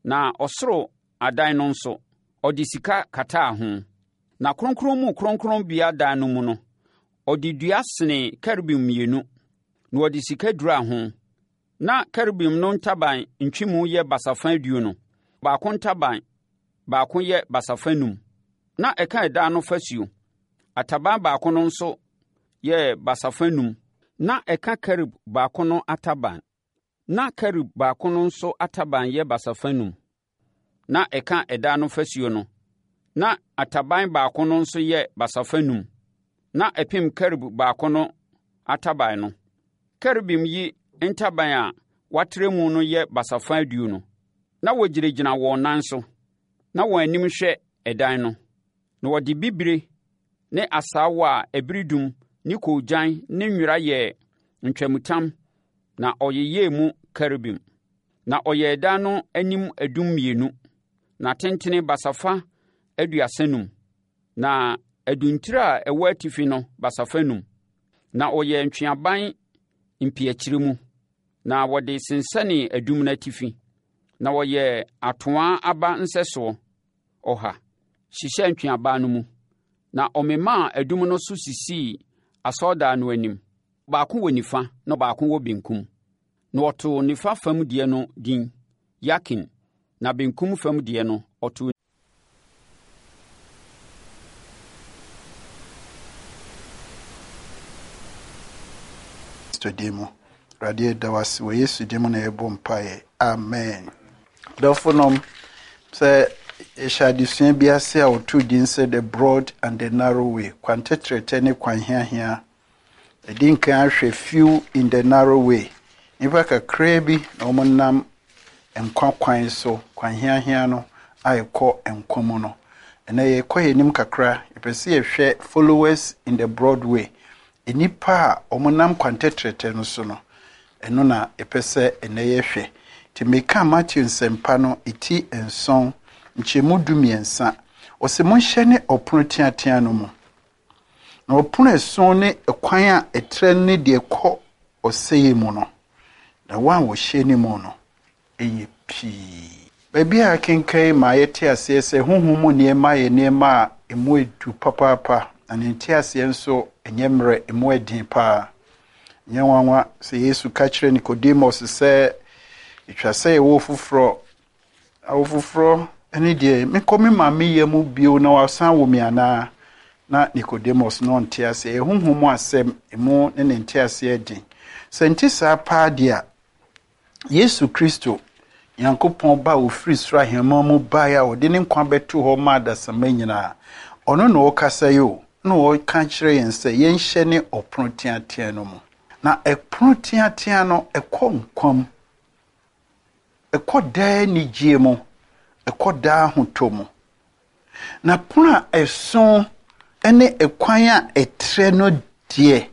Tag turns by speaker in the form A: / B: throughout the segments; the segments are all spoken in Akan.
A: na ɔsoro adan no nso ɔde sika kataa ho. Na kronkron mu kronkron bea dan no mu no, ɔde dua sene kerubim mmienu, na ɔde sika duraa ho. Na kerubim no ntaban ntwemu yɛ basafa aduonu, baako ntaban baako yɛ basafa num. Na ɛka ɛdan no fasuo, ataban baako no nso yɛ basafa num, na ɛka kerub baako no ataban. Na kerub baako no nso ataban yɛ basafa num. Na ɛka ɛdan no fasuo no, na ataban baako no nso yɛ basafa num. Na ɛpem kerub baako no ataban no. Kerubim yi ntaban a watrɛ mu no yɛ basafa aduonu. Na wɔgyinagyina wɔn nan so, na wɔn anim hwɛ ɛdan no. Na wɔde bibire ne asaawa a ebiridum ne koogyan ne nwera yɛ ntwamutam na ɔyeyɛɛ mu kerubim. Na ɔyɛ ɛdan no anim adum mmienu, na tentene basafa aduasanum, na aduntire a ɛwɔ atifi no basafa num. Na ɔyɛ ntweaban mpeakyire mu, na wɔde sensɛne adum no atifi. Na wɔyɛ atoa aba nsɛsoɔ 100 hyehyɛ ntweaban no mu. Na ɔmemaa adum no so sisii asɔredan no anim, baako wɔ nifa na baako wɔ benkum. Na ɔtoo nifa fam deɛ no din Yakin, na benkum fam deɛ no ɔtoo
B: Studimo Radio Dawas we Yesu demo na ebo mpae. Amen. Dofonom say eshadisua biase a otu din say the broad and the narrow way. Kwantetrete ne kwan hia. Edin kan ahwe few in the narrow way. Nipa kakra bi na omonam enkwa kwan so kwan hia no ayekọ enkomo no. Ena ye kọ yenim kakra epese ye hwe followers in the broad way. Enipa omonam kwantetrete no so no. Eno na epese ena ye hwe. Ti meka Matthew nsempa no iti enson nchemu dumiensa. Ose monhye ne opono tiatia no mu. Na opono eson ne ekwan a etre ne de kọ oseye mu no. Na wan wo hye ni mu no eye pii. Baby a kenkai ma yete ase se honhom niema ye niema emu edu papapa anenti ase nso enyemre emu edin pa. Nyanwanwa se Yesu ka kire Nicodemus se itwase ye wo fufro eni de mekomi ma meye mu bio na wasan wo mi ana na Nicodemus no nte ase honhom asem emu ne nte ase edin. Senti sa pa dia Yesu Kristo Yankopon ba ofiri sra hema mu ba ya ode ne nkwa beto ho ma da samanyina ono no okasa yo no o ka kire yense yenhye ne oprotiatia no mu na eprotiatia no ekonkwam ekoda ni giemu ekoda hotomu na puna eson ene ekwan a etre no die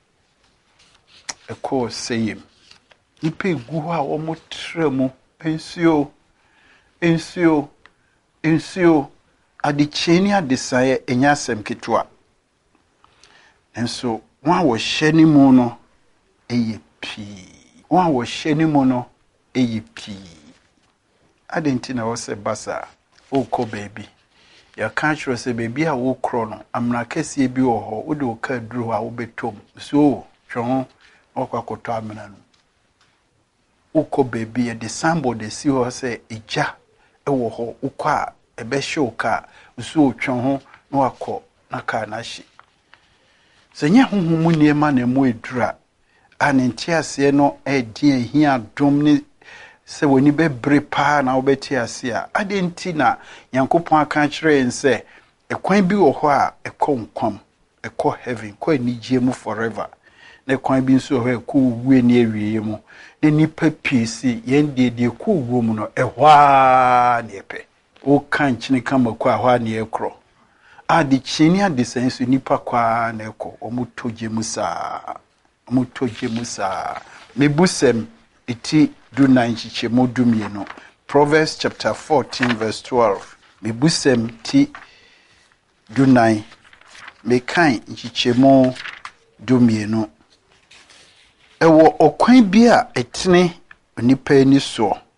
B: eko seyim nipe gu a wo motre mu ensio adicheni adesaye enyasem ketwa enso wa wo hyeni mu no eye pi adenti na wo se basa okọ baby ya kan chiro se baby a wo kro no amra kase bi wo ho wo de wo ka duru a wo betom so twon okwakoto amena no ukọ baby e de sambo de si ho se eja ewo ho ukọ a ebe hye ka so otwe ho na wakọ na ka na hye senya honhom niema na mu edura anenti ase no edi ahia dom ni se woni bebre pa na obeti ase a adenti na Yankopon aka kire nse ekwan bi wo ho a ekonkwam ekọ heaven ko anigye mu forever na kwan bi nso ho ekọ wuwe ni awie mu ne nipa piesi yende ko wuwo mu no ehwa ne epe o kan chine kama kwa hwa ne ekro adi chini adi sensu nipa kwa na ekọ omutoje musa mebusem iti du 9 modumieno Proverbs chapter 14 verse 12 mebusem ti du 9 mekan nchichemo dumieno ewo okwan bi a etene nipa ni so